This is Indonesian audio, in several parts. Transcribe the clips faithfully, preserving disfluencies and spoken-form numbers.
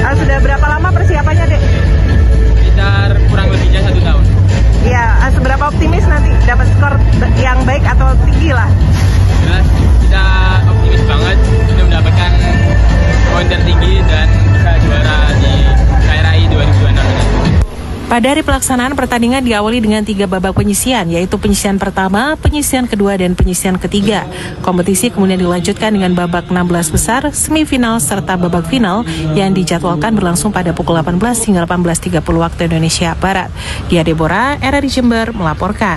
Uh, sudah berapa lama persiapannya, Dek? Sekitar kurang lebihnya satu tahun. Iya, uh, seberapa optimis nanti dapat skor yang baik atau tinggi lah? Jelas kita optimis banget untuk mendapatkan poin tertinggi dan bisa juara di K R I dua ribu dua puluh enam ini. Pada hari pelaksanaan, pertandingan diawali dengan tiga babak penyisian, yaitu penyisian pertama, penyisian kedua, dan penyisian ketiga. Kompetisi kemudian dilanjutkan dengan babak enam belas besar, semifinal, serta babak final yang dijadwalkan berlangsung pada pukul delapan belas hingga delapan belas tiga puluh waktu Indonesia Barat. Dia Deborah, R R I Jember, melaporkan.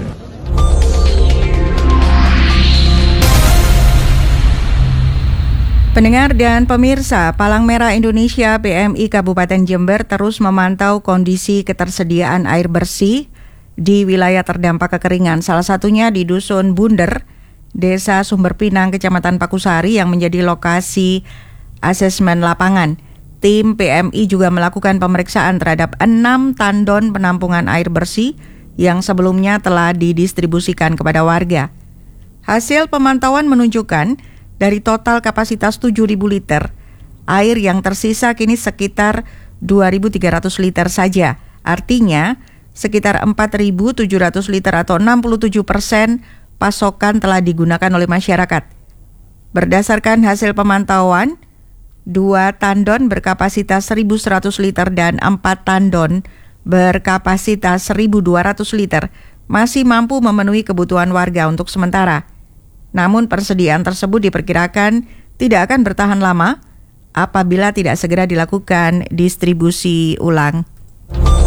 Pendengar dan pemirsa, Palang Merah Indonesia P M I Kabupaten Jember terus memantau kondisi ketersediaan air bersih di wilayah terdampak kekeringan, salah satunya di Dusun Bunder, Desa Sumber Pinang, Kecamatan Pakusari yang menjadi lokasi asesmen lapangan. Tim P M I juga melakukan pemeriksaan terhadap enam tandon penampungan air bersih yang sebelumnya telah didistribusikan kepada warga. Hasil pemantauan menunjukkan dari total kapasitas tujuh ribu liter, air yang tersisa kini sekitar dua ribu tiga ratus liter saja. Artinya, sekitar empat ribu tujuh ratus liter atau enam puluh tujuh persen pasokan telah digunakan oleh masyarakat. Berdasarkan hasil pemantauan, dua tandon berkapasitas seribu seratus liter dan empat tandon berkapasitas seribu dua ratus liter masih mampu memenuhi kebutuhan warga untuk sementara. Namun persediaan tersebut diperkirakan tidak akan bertahan lama apabila tidak segera dilakukan distribusi ulang.